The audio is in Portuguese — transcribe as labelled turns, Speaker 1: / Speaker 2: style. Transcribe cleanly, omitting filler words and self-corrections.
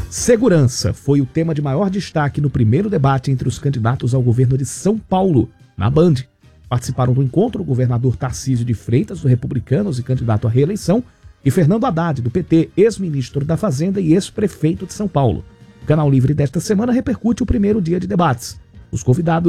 Speaker 1: Segurança foi o tema de maior destaque no primeiro debate entre os candidatos ao governo de São Paulo, na Band. Participaram do encontro o governador Tarcísio de Freitas, do Republicanos e candidato à reeleição, e Fernando Haddad, do PT, ex-ministro da Fazenda e ex-prefeito de São Paulo. O Canal Livre desta semana repercute o primeiro dia de debates. Os convidados